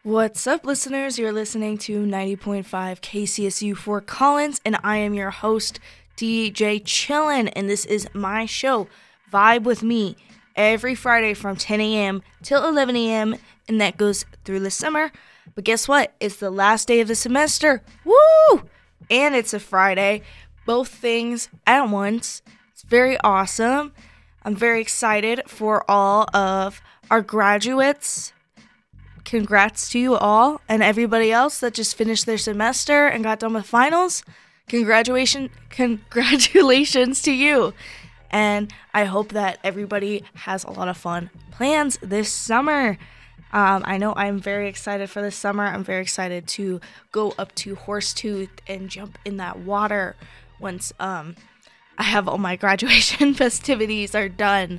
What's up, listeners? You're listening to 90.5 KCSU Fort Collins, and I am your host, DJ Chillin', and this is my show, Vibe With Me, every Friday from 10 a.m. till 11 a.m., and that goes through the summer. But guess what? It's the last day of the semester. Woo! And it's a Friday. Both things at once. It's very awesome. I'm very excited for all of our graduates. Congrats to you all and everybody else that just finished their semester and got done with finals. Congratulations to you. And I hope that everybody has a lot of fun plans this summer. I know I'm very excited for this summer. I'm very excited to go up to Horsetooth and jump in that water once I have all my graduation festivities are done.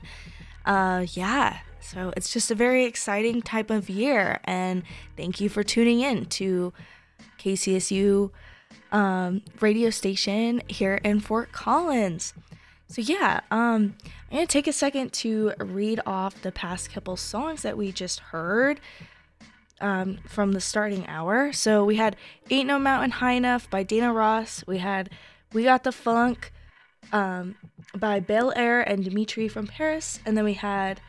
So it's just a very exciting type of year, and thank you for tuning in to KCSU radio station here in Fort Collins. So I'm going to take a second to read off the past couple songs that we just heard from the starting hour. So we had Ain't No Mountain High Enough by Dana Ross. We had We Got the Funk by Bel Air and Dimitri from Paris. And then we had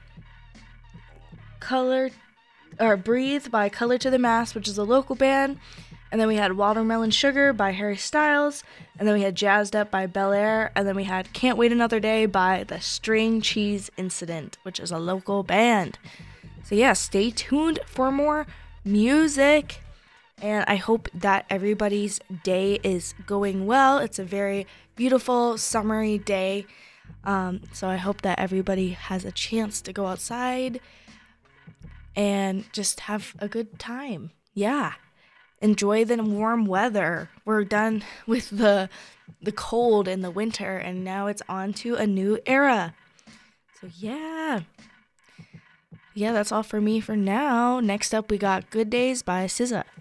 Breathe by Color to the Mass, which is a local band. And then we had Watermelon Sugar by Harry Styles. And then we had Jazzed Up by Bel Air. And then we had Can't Wait Another Day by the String Cheese Incident, which is a local band. So stay tuned for more music. And I hope that everybody's day is going well. It's a very beautiful, summery day. So I hope that everybody has a chance to go outside and just have a good time. Enjoy the warm weather. We're done with the cold and the winter, and now it's on to a new era. So that's all for me for now. Next up, we got Good Days by SZA.